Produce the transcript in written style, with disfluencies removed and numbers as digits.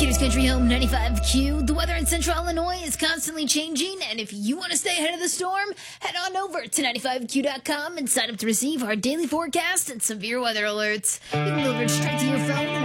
Kitty's Country Home 95Q. The weather in central Illinois is constantly changing, and if you want to stay ahead of the storm, head on over to 95Q.com and sign up to receive our daily forecast and severe weather alerts. You can deliver straight to your phone